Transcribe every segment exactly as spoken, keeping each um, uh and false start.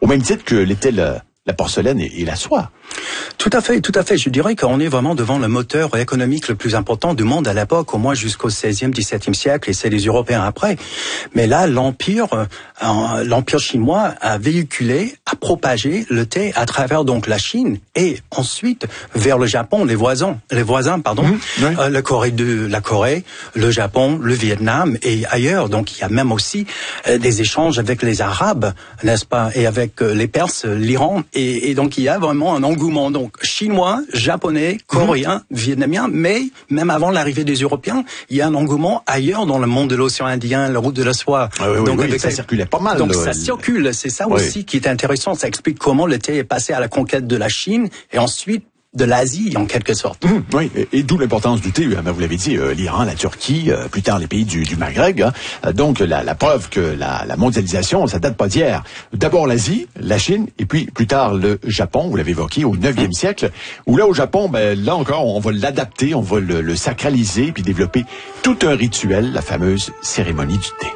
même titre que l'était le, la porcelaine et, et la soie. Tout à fait, tout à fait. Je dirais qu'on est vraiment devant le moteur économique le plus important du monde à l'époque, au moins jusqu'au seizième, dix-septième siècle, et c'est les Européens après. Mais là, l'empire, euh, l'empire chinois a véhiculé, a propagé le thé à travers donc la Chine et ensuite vers le Japon, les voisins, les voisins, pardon, mmh, oui. euh, la Corée de la Corée, le Japon, le Vietnam et ailleurs. Donc il y a même aussi euh, des échanges avec les Arabes, n'est-ce pas, et avec euh, les Perses, l'Iran, et, et donc il y a vraiment un engouement. Donc chinois, japonais, coréens, mmh. vietnamiens, mais même avant l'arrivée des Européens, il y a un engouement ailleurs dans le monde de l'océan Indien, la route de la soie. Ah oui, donc oui, avec oui, ça les... circulait pas mal. Donc là, ça le... circule, c'est ça oui. aussi qui est intéressant. Ça explique comment le thé est passé à la conquête de la Chine et ensuite de l'Asie, en quelque sorte. Mmh, oui, et, et d'où l'importance du thé. Ben, vous l'avez dit, euh, l'Iran, la Turquie, euh, plus tard les pays du, du Maghreb. Hein. Euh, donc, la, la preuve que la, la mondialisation, ça date pas d'hier. D'abord l'Asie, la Chine, et puis plus tard le Japon, vous l'avez évoqué, au neuvième siècle, où là, au Japon, ben, là encore, on va l'adapter, on va le, le sacraliser, puis développer tout un rituel, la fameuse cérémonie du thé.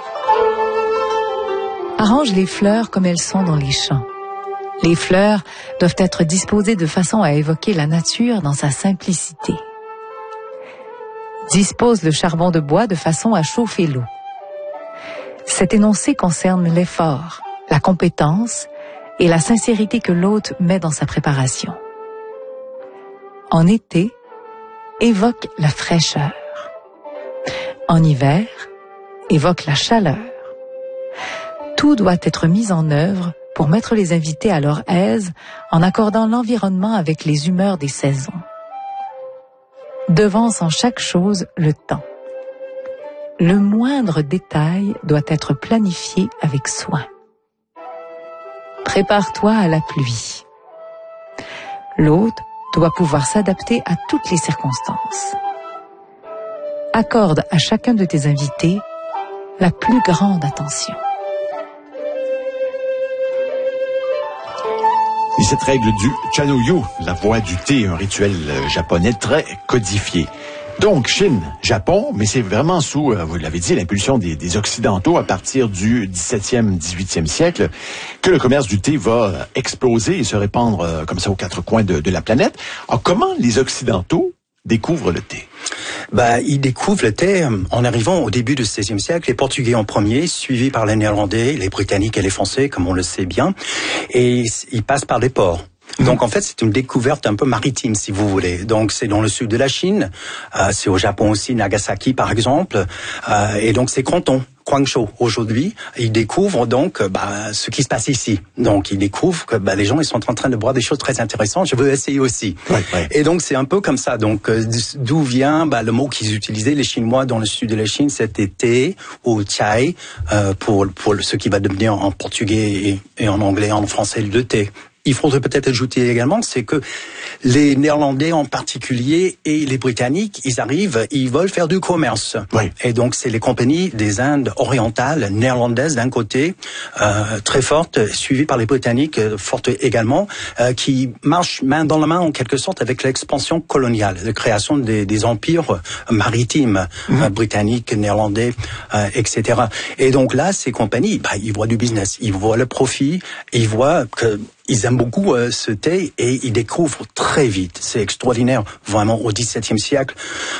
Arrange les fleurs comme elles sont dans les champs. Les fleurs doivent être disposées de façon à évoquer la nature dans sa simplicité. Dispose le charbon de bois de façon à chauffer l'eau. Cet énoncé concerne l'effort, la compétence et la sincérité que l'hôte met dans sa préparation. En été, évoque la fraîcheur. En hiver, évoque la chaleur. Tout doit être mis en œuvre pour mettre les invités à leur aise en accordant l'environnement avec les humeurs des saisons. Devance en chaque chose le temps. Le moindre détail doit être planifié avec soin. Prépare-toi à la pluie. L'hôte doit pouvoir s'adapter à toutes les circonstances. Accorde à chacun de tes invités la plus grande attention. Et cette règle du Chanyu, la voie du thé, un rituel japonais très codifié. Donc, Chine, Japon, mais c'est vraiment sous, vous l'avez dit, l'impulsion des, des Occidentaux à partir du dix-septième, dix-huitième siècle que le commerce du thé va exploser et se répandre comme ça aux quatre coins de, de la planète. Alors, comment les Occidentaux découvrent le thé? Bah, ils découvrent le thé en arrivant au début du seizième siècle, les Portugais en premier, suivis par les Néerlandais, les Britanniques et les Français, comme on le sait bien, et ils passent par les ports. Donc en fait, c'est une découverte un peu maritime, si vous voulez. Donc c'est dans le sud de la Chine, euh, c'est au Japon aussi, Nagasaki par exemple, euh, et donc c'est Canton. Guangzhou aujourd'hui, ils découvrent donc bah, ce qui se passe ici. Donc ils découvrent que bah, les gens ils sont en train de boire des choses très intéressantes. Je veux essayer aussi. Oui, oui. Et donc c'est un peu comme ça. Donc euh, d'où vient bah, le mot qu'ils utilisaient les Chinois dans le sud de la Chine, c'était thé ou chai euh, pour pour ce qui va devenir en portugais et, et en anglais, en français le thé. Il faudrait peut-être ajouter également, c'est que les Néerlandais en particulier et les Britanniques, ils arrivent, ils veulent faire du commerce. Oui. Et donc c'est les compagnies des Indes orientales, néerlandaises d'un côté, euh, très fortes, suivies par les Britanniques, euh, fortes également, euh, qui marchent main dans la main en quelque sorte avec l'expansion coloniale, la création des, des empires maritimes, mmh. euh, britanniques, néerlandais, euh, et cetera. Et donc là, ces compagnies, bah, ils voient du business, ils voient le profit, ils voient que ils aiment beaucoup euh, ce thé et ils découvrent très vite. C'est extraordinaire, vraiment, au dix-septième siècle,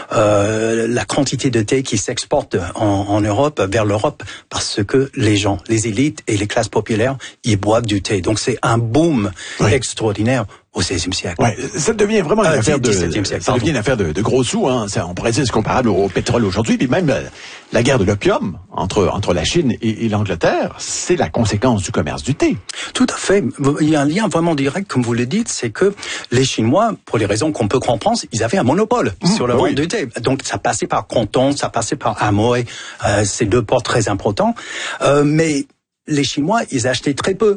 euh, la quantité de thé qui s'exporte en, en Europe, vers l'Europe, parce que les gens, les élites et les classes populaires, ils boivent du thé. Donc c'est un boom oui. extraordinaire au seizième siècle. Ouais, ça devient vraiment une euh, affaire de, siècle, ça pardon. devient une affaire de, de gros sous, hein. Ça, on pourrait dire c'est comparable au, au pétrole aujourd'hui, puis même euh, la guerre de l'opium entre entre la Chine et, et l'Angleterre, c'est la conséquence du commerce du thé. Tout à fait. Il y a un lien vraiment direct, comme vous le dites, c'est que les Chinois, pour les raisons qu'on peut comprendre, ils avaient un monopole mmh, sur le vente oui. du thé. Donc ça passait par Canton, ça passait par Amoy, euh, ces deux ports très importants. Euh, mais les Chinois, ils achetaient très peu.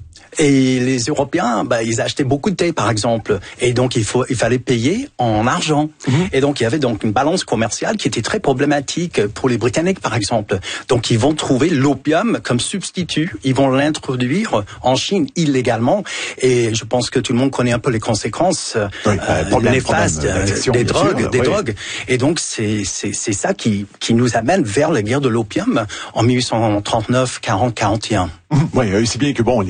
Et les Européens, bah, ils achetaient beaucoup de thé, par exemple. Et donc, il faut, il fallait payer en argent. Mmh. Et donc, il y avait donc une balance commerciale qui était très problématique pour les Britanniques, par exemple. Donc, ils vont trouver l'opium comme substitut. Ils vont l'introduire en Chine illégalement. Et je pense que tout le monde connaît un peu les conséquences oui, euh, problème, néfastes problème, euh, des drogues, sûr, des oui. drogues. Et donc, c'est, c'est, c'est ça qui, qui nous amène vers la guerre de l'opium en mille huit cent trente-neuf, quarante, quarante et un. Mmh. Oui, c'est bien que bon,